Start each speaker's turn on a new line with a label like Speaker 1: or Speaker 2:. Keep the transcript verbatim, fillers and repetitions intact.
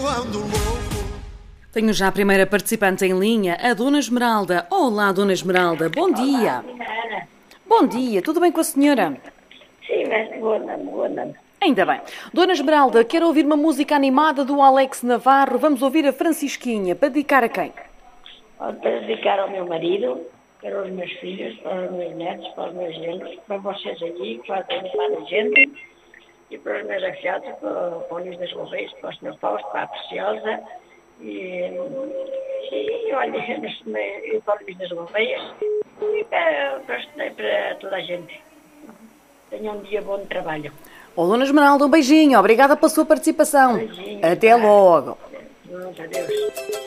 Speaker 1: ando louco.
Speaker 2: Tenho já a primeira participante em linha, a Dona Esmeralda. Olá, Dona Esmeralda, bom dia.
Speaker 3: Ana.
Speaker 2: Bom dia, tudo bem com a senhora?
Speaker 3: Sim, mas boa noite, boa noite.
Speaker 2: Ainda bem. Dona Esmeralda, quero ouvir uma música animada do Alex Navarro. Vamos ouvir a Francisquinha. Para dedicar a quem?
Speaker 3: Para dedicar ao meu marido, para os meus filhos, para os meus netos, para os meus genros, para vocês aí, que fazem para a gente, e para os meus afilhados, para, para o Luís das Gouveias, para o senhor Fausto, para a Preciosa, e, e olha, e para o Luís das Gouveias, e para, para, para toda a gente. Tenham um dia bom de trabalho.
Speaker 2: Ô, Dona Esmeralda, um beijinho. Obrigada pela sua participação.
Speaker 3: Beijinho.
Speaker 2: Até logo.
Speaker 3: Adeus.